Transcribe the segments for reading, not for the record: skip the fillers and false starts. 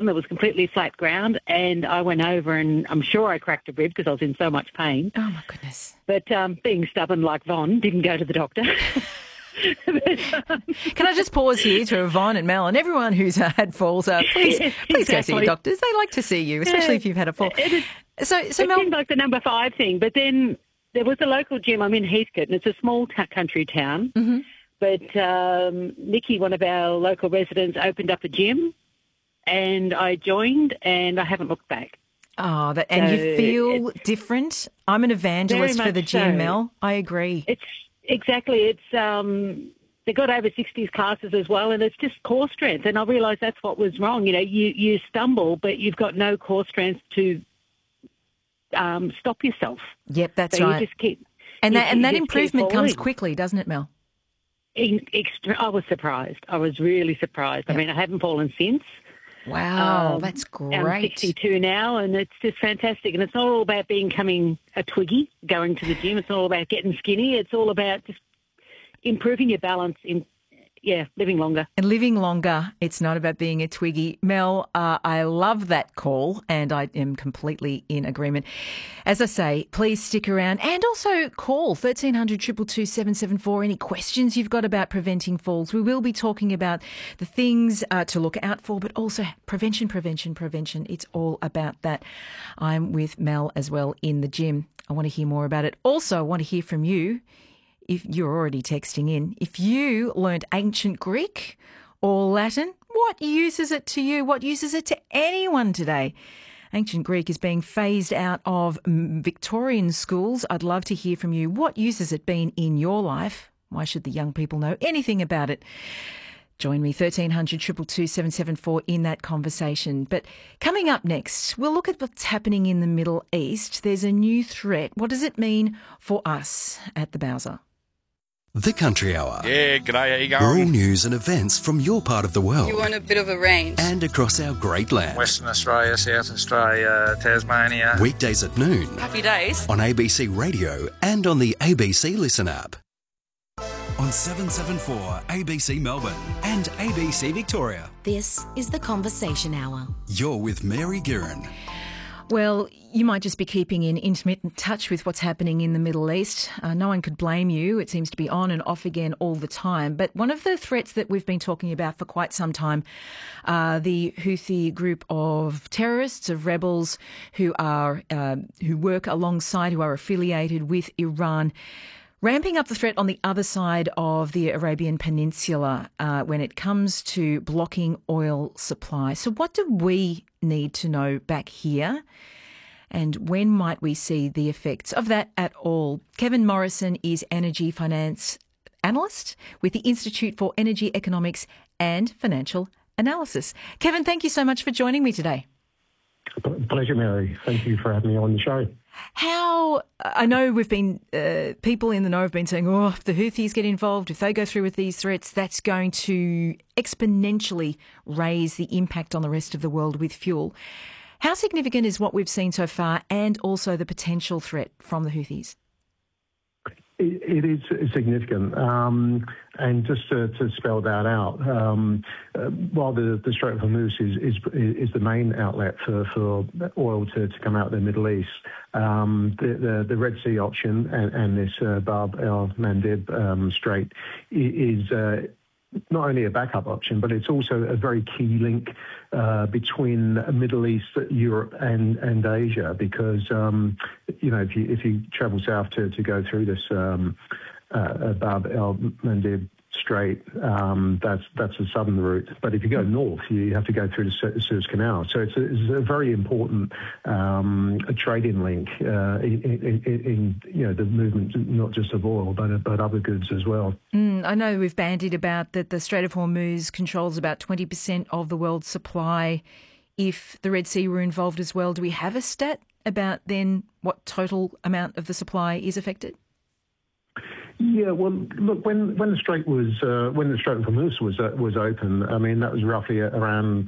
sudden there was completely flat ground, and I went over and I'm sure I cracked a rib because I was in so much pain. Oh, my goodness. But being stubborn like Von, didn't go to the doctor. Can I just pause here to Yvonne and Mel and everyone who's had falls? Please go see your doctors. They like to see you, especially if you've had a fall. It So Mel, seemed like the number 5 thing, but then there was a local gym. I'm in Heathcote, and it's a small country town. Mm-hmm. But Nikki, one of our local residents, opened up a gym, and I joined, and I haven't looked back. Oh, and you feel different? I'm an evangelist for the gym, so. Mel. I agree. It's they've got over 60s classes as well, and it's just core strength. And I realised that's what was wrong. You know, you stumble, but you've got no core strength to stop yourself. Yep, that's so right. You just keep, and that just improvement keep comes falling. quickly, doesn't it, Mel? I was surprised. I was really surprised. Yep. I mean, I haven't fallen since. Wow, that's great. I'm 62 now, and it's just fantastic. And it's not all about becoming a twiggy, going to the gym. It's not all about getting skinny. It's all about just improving your balance living longer. And living longer, it's not about being a twiggy. Mel, I love that call, and I am completely in agreement. As I say, please stick around and also call 1300 222 774. Any questions you've got about preventing falls. We will be talking about the things to look out for, but also prevention. It's all about that. I'm with Mel as well in the gym. I want to hear more about it. Also, I want to hear from you. If you're already texting in, if you learned ancient Greek or Latin, what uses it to you? What uses it to anyone today? Ancient Greek is being phased out of Victorian schools. I'd love to hear from you. What use has it been in your life? Why should the young people know anything about it? Join me, 1300 222 774 in that conversation. But coming up next, we'll look at what's happening in the Middle East. There's a new threat. What does it mean for us at the Bowser? The Country Hour. Yeah, g'day, how you going? Rural news and events from your part of the world. You want a bit of a range. And across our great land. Western Australia, South Australia, Tasmania. Weekdays at noon. Happy days. On ABC Radio and on the ABC Listen app. On 774 ABC Melbourne and ABC Victoria. This is The Conversation Hour. You're with Mary Guerin. Well, you might just be keeping in intermittent touch with what's happening in the Middle East. No one could blame you. It seems to be on and off again all the time. But one of the threats that we've been talking about for quite some time, the Houthi group of terrorists, of rebels who work alongside, who are affiliated with Iran, ramping up the threat on the other side of the Arabian Peninsula when it comes to blocking oil supply. So what do we need to know back here? And when might we see the effects of that at all? Kevin Morrison is Energy Finance Analyst with the Institute for Energy Economics and Financial Analysis. Kevin, thank you so much for joining me today. Pleasure, Mary. Thank you for having me on the show. I know we've been, people in the know have been saying, if the Houthis get involved, if they go through with these threats, that's going to exponentially raise the impact on the rest of the world with fuel. How significant is what we've seen so far and also the potential threat from the Houthis? It is significant. And just to spell that out, while the Strait of Hormuz is the main outlet for oil to come out of the Middle East, the Red Sea option and this Bab el-Mandeb Strait is not only a backup option, but it's also a very key link between Middle East, Europe, and Asia. Because if you travel south to go through this Bab el-Mandeb Strait, that's the southern route. But if you go north, you have to go through the Suez Canal. So it's a very important a trading link in the movement, not just of oil, but other goods as well. I know we've bandied about that the Strait of Hormuz controls about 20% of the world's supply. If the Red Sea were involved as well, do we have a stat about then what total amount of the supply is affected? Yeah, well, look, when the Strait of Hormuz was open, I mean that was roughly around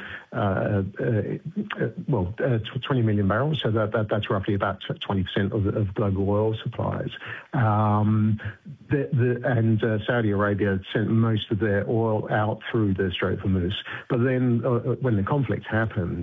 20 million barrels. So that's roughly about 20% of global oil supplies. And Saudi Arabia sent most of their oil out through the Strait of Hormuz. But then when the conflict happened,